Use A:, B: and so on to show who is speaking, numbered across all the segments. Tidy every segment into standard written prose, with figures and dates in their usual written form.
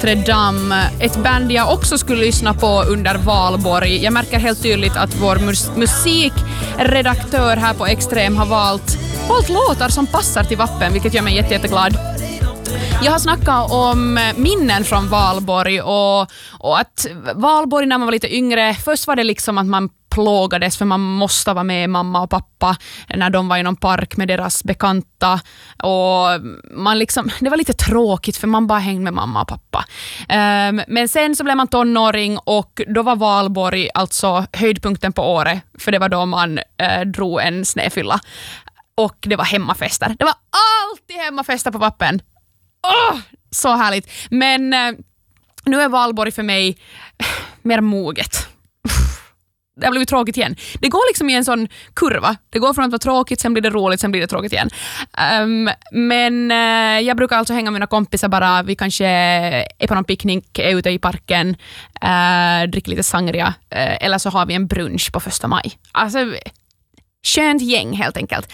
A: Notre Dame, ett band jag också skulle lyssna på under valborg. Jag märker helt tydligt att vår musikredaktör här på Extrem har valt låtar som passar till vappen, vilket gör mig jätteglad. Jag har snackat om minnen från valborg och att valborg när man var lite yngre, först var det liksom att man plågades för man måste vara med mamma och pappa när de var i någon park med deras bekanta och man liksom, det var lite tråkigt för man bara hängde med mamma och pappa. Men sen så blev man tonåring och då var valborg alltså höjdpunkten på året, för det var då man drog en snäfylla och det var hemmafester. Det var alltid hemmafester på vappen. Så härligt. Men nu är valborg för mig mer moget. Det har blivit tråkigt igen. Det går liksom i en sån kurva. Det går från att vara tråkigt, sen blir det roligt, sen blir det tråkigt igen. Men jag brukar alltså hänga med mina kompisar bara. Vi kanske är på någon picknick, är ute i parken, dricker lite sangria. Eller så har vi en brunch på 1 maj. Alltså, skönt gäng helt enkelt.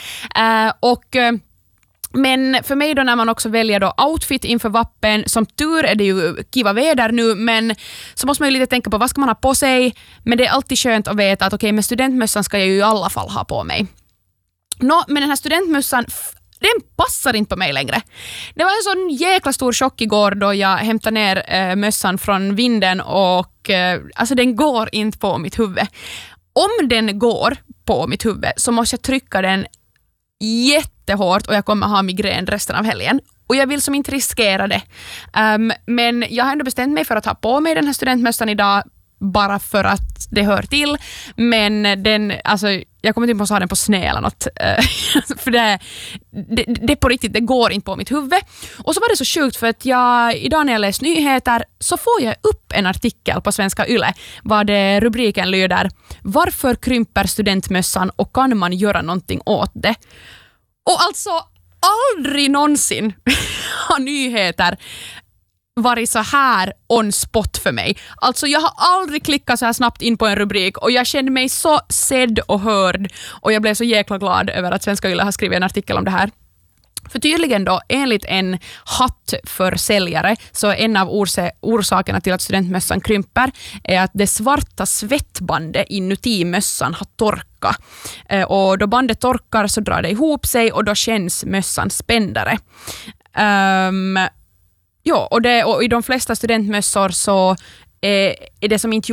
A: Men för mig då när man också väljer då outfit inför vappen, som tur är det ju kiva väder nu, men så måste man ju lite tänka på vad ska man ha på sig, men det är alltid skönt att veta att okej, med studentmössan ska jag ju i alla fall ha på mig. Men den här studentmössan, den passar inte på mig längre. Det var en sån jäkla stor chock igår då jag hämtade ner mössan från vinden och alltså den går inte på mitt huvud. Om den går på mitt huvud så måste jag trycka den jättehårt och jag kommer ha migrän resten av helgen. Och jag vill som inte riskera det. Men jag har ändå bestämt mig för att ha på mig den här studentmössan idag bara för att det hör till. Men jag kommer inte att ha den på snä eller något. För det på riktigt, det går inte på mitt huvud. Och så var det så sjukt för att idag när jag läser nyheter så får jag upp en artikel på Svenska Yle. Vad rubriken lyder: varför krymper studentmössan och kan man göra någonting åt det? Och alltså aldrig någonsin har nyheter varit så här on spot för mig. Alltså jag har aldrig klickat så här snabbt in på en rubrik och jag kände mig så sedd och hörd och jag blev så jäkla glad över att Svenska Yle har skrivit en artikel om det här. För tydligen då, enligt en hattförsäljare, så en av orsakerna till att studentmössan krymper är att det svarta svettbandet inuti mössan har torkat. Och då bandet torkar så drar det ihop sig och då känns mössan spändare. Och i de flesta studentmössor så är det som inte